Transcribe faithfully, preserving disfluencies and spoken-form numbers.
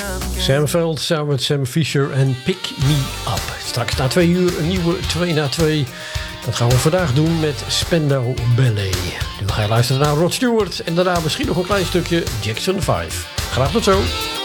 Sam Veld samen met Sam Fisher en Pick Me Up. Straks na twee uur een nieuwe twee na twee. Dat gaan we vandaag doen met Spandau Ballet. Nu ga je luisteren naar Rod Stewart en daarna misschien nog een klein stukje Jackson vijf. Graag tot zo.